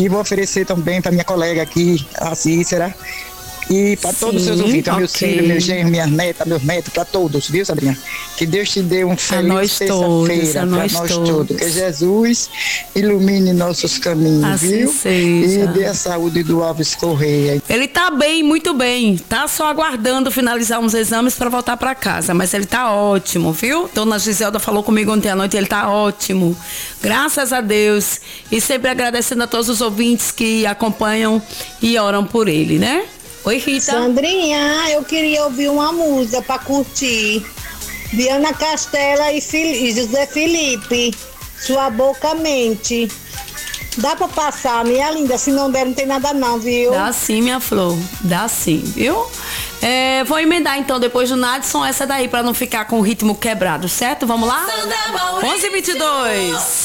E vou oferecer também para minha colega aqui, a Cícera. E para todos os seus ouvintes, meus filhos, meus genros, minhas netas, meus netos, para todos, viu, Sabrina? Que Deus te dê um feliz sexta-feira para nós todos. Que Jesus ilumine nossos caminhos, assim viu? Seja. E dê a saúde do Alves Correia. Ele tá bem, muito bem. Tá só aguardando finalizar uns exames para voltar para casa, mas ele tá ótimo, viu? Dona Giselda falou comigo ontem à noite, ele tá ótimo. Graças a Deus. E sempre agradecendo a todos os ouvintes que acompanham e oram por ele, né? Oi, Rita. Sandrinha, eu queria ouvir uma música pra curtir. Diana Castela e José Felipe, Sua Boca Mente. Dá pra passar, minha linda? Se não der, não tem nada não, viu? Dá sim, minha flor. Dá sim, viu? Vou emendar então, depois do Nadson, essa daí, pra não ficar com o ritmo quebrado, certo? Vamos lá? 11h22.